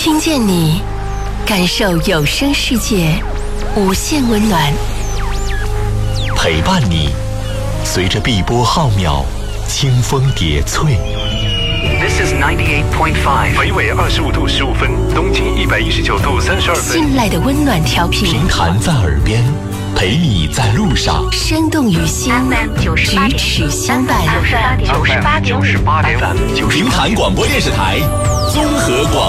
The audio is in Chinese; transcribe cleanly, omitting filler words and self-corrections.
听见你，感受有声世界无限温暖， 陪伴你，随着碧波浩渺，清风叠翠。 This is 98.5， 北纬25度15分，东经119度32分。 信赖的温暖调频， 平潭在耳边，陪你在路上， 生动于心，咫尺相伴。 98.5， 平潭广播电视台综合广。